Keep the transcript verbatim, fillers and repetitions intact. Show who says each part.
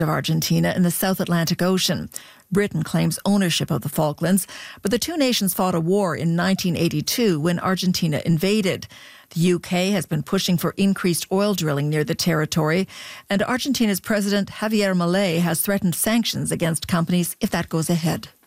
Speaker 1: of Argentina in the South Atlantic Ocean. Britain claims ownership of the Falklands, but the two nations fought a war in nineteen eighty-two when Argentina invaded. The U K has been pushing for increased oil drilling near the territory, and Argentina's President Javier Milei has threatened sanctions against companies if that goes ahead.